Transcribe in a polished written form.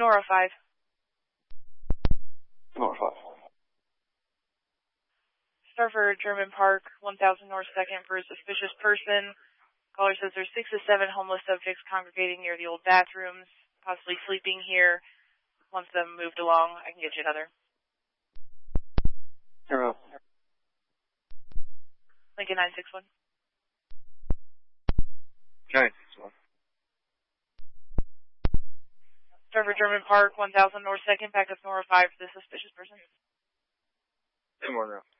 Nora 5. Nora 5. Starford German Park, 1000 North 2nd for a suspicious person. Caller says there's 6 to 7 homeless subjects congregating near the old bathrooms, possibly sleeping here. Once them moved along, I can get you another. Hero. Lincoln 961. 961. Starford German Park, 1000 North 2nd, back up Nora 5 for the suspicious person. 2 more now.